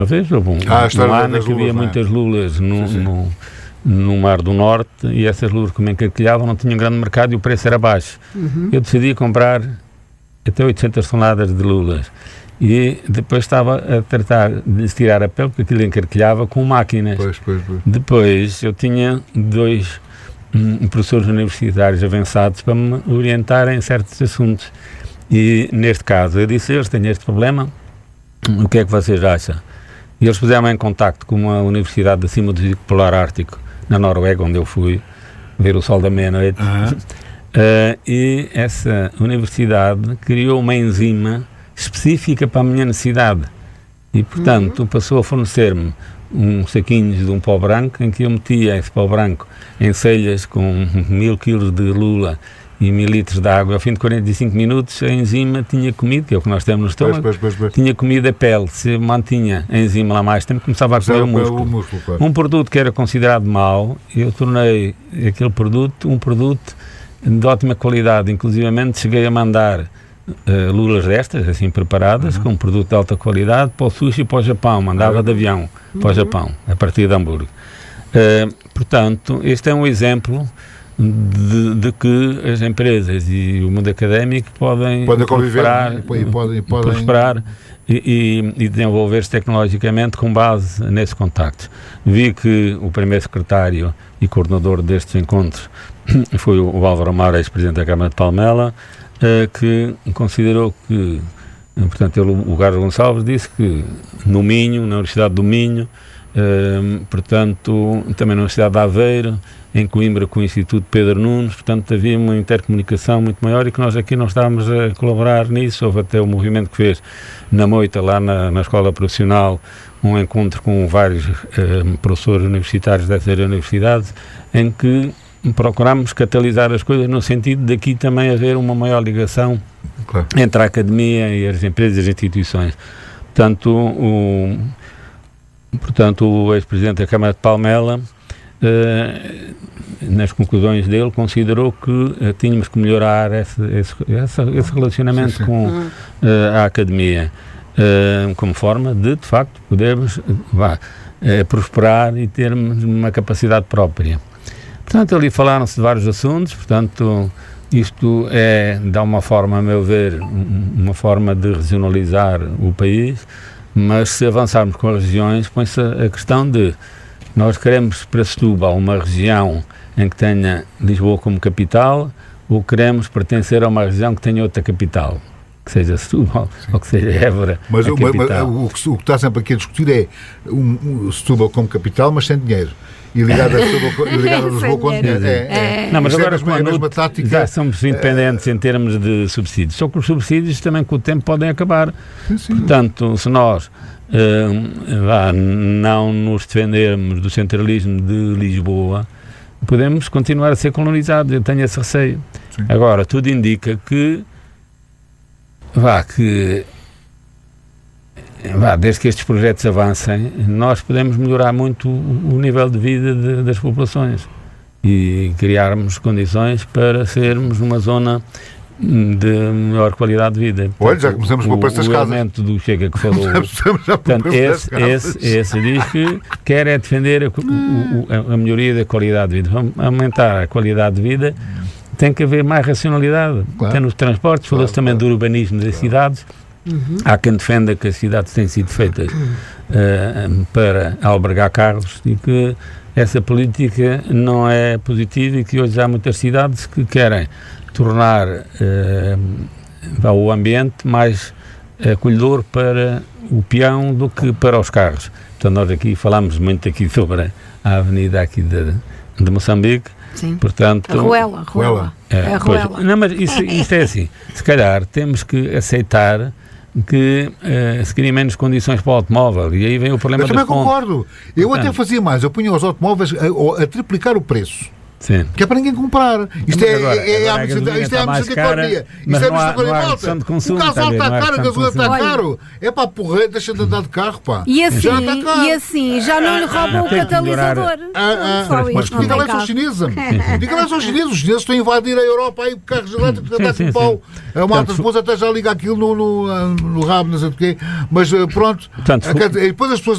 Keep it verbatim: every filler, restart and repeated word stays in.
Uma vez houve um, ah, um ano que havia lulas, muitas lulas no, sim, sim. no, no Mar do Norte, e essas lulas, como encarquilhavam, não tinham grande mercado e o preço era baixo. Uhum. Eu decidi comprar até oitocentas toneladas de lulas. E depois estava a tratar de tirar a pele, porque aquilo encarquilhava com máquinas. Pois, pois, pois. Depois eu tinha dois um, professores universitários avançados para me orientarem em certos assuntos. E neste caso eu disse: eu tenho este problema, o que é que vocês acham? E eles puseram-me em contacto com uma universidade acima do Círculo Polar Ártico, na Noruega, onde eu fui ver o sol da meia-noite. Uhum. Uh, e essa universidade criou uma enzima específica para a minha necessidade. E, portanto, uhum. passou a fornecer-me uns saquinhos de um pó branco, em que eu metia esse pó branco em selhas com mil quilos de lula e mil litros de água. Ao fim de quarenta e cinco minutos, a enzima tinha comido, que é o que nós temos no estômago, pois, pois, pois, pois. tinha comido a pele. Se mantinha a enzima lá mais tempo, começava a comer o músculo. O músculo claro. Um produto que era considerado mau, eu tornei aquele produto um produto de ótima qualidade. Inclusivamente cheguei a mandar uh, lulas destas, assim preparadas, uhum. com um produto de alta qualidade, para o sushi e para o Japão. Mandava uhum. de avião para o Japão, a partir de Hamburgo. Uh, portanto, este é um exemplo De, de que as empresas e o mundo académico podem, podem prosperar, e podem, e podem... prosperar e, e, e desenvolver-se tecnologicamente com base nesses contactos. Vi que o primeiro secretário e coordenador destes encontros foi o, o Álvaro Amaro, ex-presidente da Câmara de Palmela, uh, que considerou que, portanto, ele, o Carlos Gonçalves disse que no Minho, na Universidade do Minho, uh, portanto, também na Universidade de Aveiro, em Coimbra com o Instituto Pedro Nunes, portanto havia uma intercomunicação muito maior e que nós aqui não estávamos a colaborar nisso. Houve até o movimento que fez na Moita, lá na, na Escola Profissional, um encontro com vários eh, professores universitários dessas universidades, em que procurámos catalisar as coisas no sentido de aqui também haver uma maior ligação claro. entre a academia e as empresas e as instituições. Portanto, o, portanto, o ex-presidente da Câmara de Palmela, Uh, nas conclusões dele, considerou que uh, tínhamos que melhorar esse, esse, esse, esse relacionamento sim, sim. com uh, a academia, uh, como forma de, de facto, podermos uh, vá, uh, prosperar e termos uma capacidade própria. Portanto, ali falaram-se de vários assuntos, portanto, isto é, de uma forma, a meu ver, uma forma de regionalizar o país, mas se avançarmos com as regiões, põe-se a questão de nós queremos para Setúbal uma região em que tenha Lisboa como capital, ou queremos pertencer a uma região que tenha outra capital, que seja Setúbal ou que seja Évora. Mas, a o, mas o, que, o que está sempre aqui a discutir é um, um Setúbal como capital, mas sem dinheiro. E ligado a, Setúbal, e ligado a Lisboa com dinheiro. É, é, é. Não, mas agora é a mesma, quando tática, já somos independentes é, em termos de subsídios. Só que os subsídios também com o tempo podem acabar. Sim, sim. Portanto, se nós Uh, vá, não nos defendermos do centralismo de Lisboa, podemos continuar a ser colonizados. Eu tenho esse receio. Sim. Agora, tudo indica que, vá, que vá, desde que estes projetos avancem, nós podemos melhorar muito o, o nível de vida de, das populações e criarmos condições para sermos uma zona de melhor qualidade de vida. Portanto, olha, já começamos por estas casas. O elemento do Chega que falou. Portanto, esse, esse, esse diz que quer é defender a, o, a melhoria da qualidade de vida. Vamos aumentar a qualidade de vida, tem que haver mais racionalidade. Claro. Tem nos transportes, claro, falou-se também claro. do urbanismo das claro. cidades. Uhum. Há quem defenda que as cidades têm sido feitas uh, para albergar carros e que essa política não é positiva e que hoje há muitas cidades que querem tornar uh, o ambiente mais acolhedor para o peão do que para os carros. Então nós aqui falamos muito aqui sobre a avenida aqui de, de Moçambique. Sim. Portanto, a Ruela, Ruela. É, é a pois, Ruela. Não, mas isso, isso é assim, se calhar temos que aceitar que uh, se criem menos condições para o automóvel e aí vem o problema. Eu também concordo. Eu claro. até fazia mais, eu punha os automóveis a, a triplicar o preço. Sim. Que é para ninguém comprar. Isto é, Agora, é, é, agora a gasolina isto é a está mais economia. cara, Isto mas é a não há- economia. não há Malta, redução de consumo, o gasóleo está a ver, está não há caro, a redução de gasolina está consumo. caro. É para porrer, deixa de andar de carro, pá. E assim, Já está caro. e assim já não lhe roubam o tem que melhorar. catalisador. Ah, ah, Só mas isso, não diga tem lá só carro. chinesa. Diga lá só chineses. Os chineses estão a invadir a Europa aí, carros elétricos, Sim, andar sim, com pau. sim. A malta Portanto, depois até já liga aquilo no, no, no rabo, não sei o quê. Mas eh, pronto. Portanto, Eh, quer dizer, e depois as pessoas